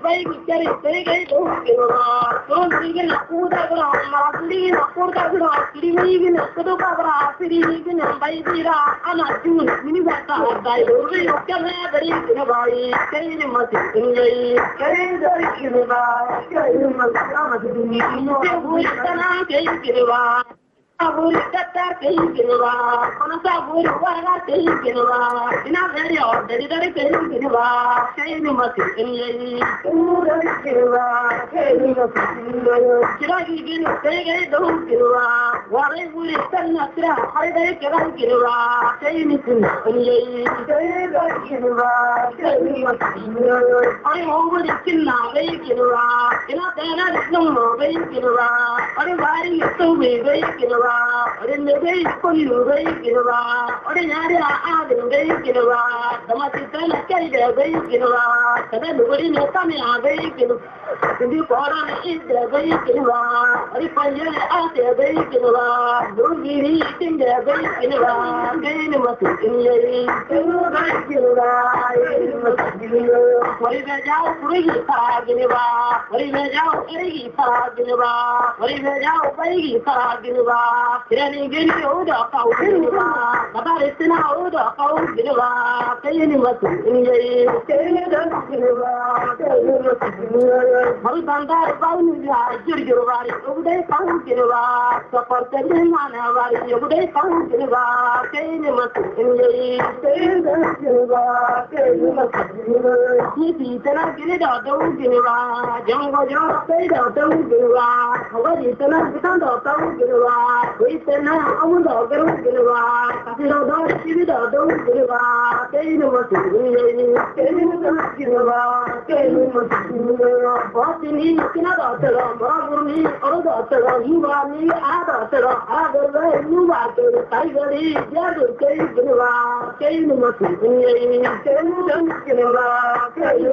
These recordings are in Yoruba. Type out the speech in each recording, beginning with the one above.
bay kari tay gai do kirwa kon digin kuda gra marandi na kuda gra kiri gin kudo gra kiri gin bay dira ana ju mini bata dai do ri okya dari kirwai kai ni mati ingai kai dari kirwa kai ni mati amati ni no tana kai kirwa Aburi kata kai kirwa kono saburi wara kai kirwa ina very order dari kai kirwa kai ni mati ingai ura kirwa kai ni mati ingai kiragi gin kai gai do kirwa wara buri tanna kira hari dari kirwa kai ni kun ingai kai dari kirwa kai ni mati ingai ari hoburi kinna gai kirwa ina tena no gai kirwa ari bari to gai kirwa Ore nebe koni gai kirwa ore nyari a gai kirwa tamati tana kai da gai kirwa kada luguri ne kame a gai kirwa tindi kora ne ida gai kirwa ore panje a te gai kirwa dogiri tinda gai kirwa gai ne matu inye gai kirwa ore be jao puri ta kirwa ore be jao eri ta kirwa ore be jao bai ta kirwa Kirani gini uda kau girwa, kabar istina uda kau girwa, kayani matu injai, kayani dan girwa, kayani matu injai. Hari bandar bau nija girwa, udai kau girwa, sapar tadi mana wari, udai kau girwa, kayani matu injai, kayani dan girwa, kayani matu injai. Niti tena gini dah tahu girwa, jangan jauh kay dah tahu girwa, hawari tena kita dah tahu girwa. Itena amuda garu girwa kasiro do sibido do girwa keinu matu keinu girwa keinu matu otini kina do tero maragurni oro do tero yubani ada tero agare yuba ke taigari jadu keinu girwa keinu matu keinu girwa keinu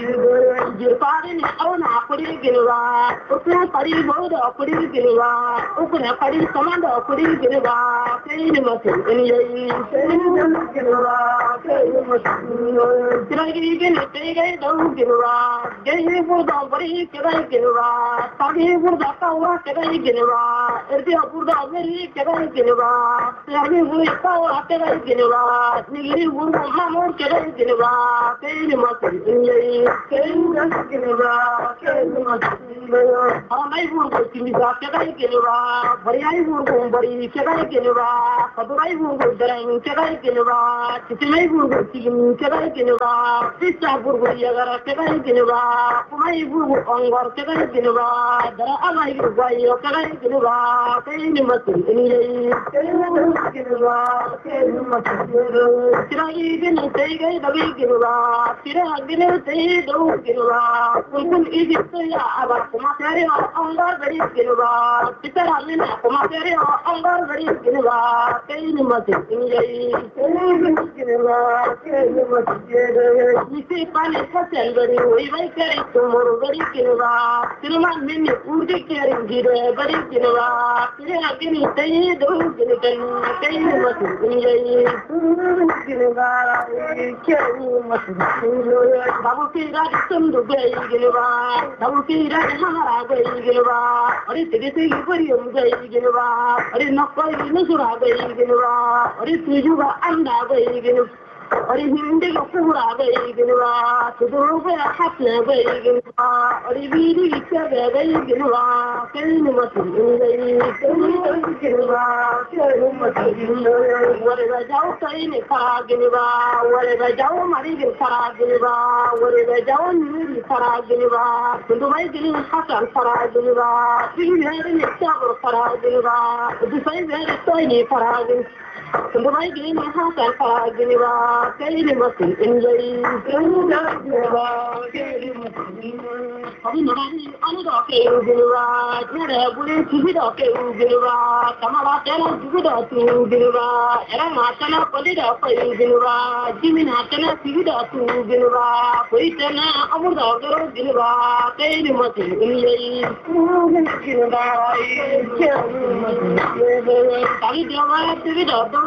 matu jirpari ni auna puri girwa ukne pari bodo puri girwa ukne pari samanda puri girwa keinu matu injai keinu girwa keinu matu kiragi gini tegai do girwa gei burda pari kirai girwa tagi burda kawa kirai girwa erdi burda meri kirai girwa lagi buri kawa kirai girwa nigiri burda mamur kirai girwa keinu matu injai keinu girwa keinu matu amai burda kimisa kirai girwa bariai burda bari kirai girwa kadurai burda darang kirai girwa kitimai burda tim kirai girwa sisa burda yagara kirai girwa kumai burda ongor kirai girwa dara amai burda yo kirai girwa keinu matu injai keinu girwa keinu matu kirai gini tegai dabi girwa kirai gini tegai do girwa kun ijit ya aba kuma tare ongor bari girwa kitara mina kuma tare ongor bari girwa keinu matu injai keinu girwa keinu matu isi pane kasel bari oi vai kare tumur bari girwa tilman minni urdi kare gire bari girwa kirai gini tegai do girwa keinu matu injai girwa keinu matu babu kira sundu gai girwa babu kira hamara gai girwa ore tege tege parium gai girwa ore nokkoi nusura gai girwa ore tujuba anda gai girwa ore hindi pura gai girwa tuduba hatla gai girwa ore bidi kya gai girwa keinu matu injai keinu girwa keinu matu injai ore da jau kai ne kara girwa ore da jau mari kara girwa ore da jau nuri kara girwa tudubai gini hasan kara girwa tinjai ne sabur kara girwa dusai ne toy ne kara girwa tudubai gini hasan kara girwa keinu matu injai keinu girwa keinu matu abi nani anu da keinu girwa jere bule tibi da keinu girwa kamala tena tibi da keinu girwa era matana pali da keinu girwa jimina tena tibi da keinu girwa koi tena amu da garo girwa keinu matu injai keinu girwa keinu matu abi dewa tibi da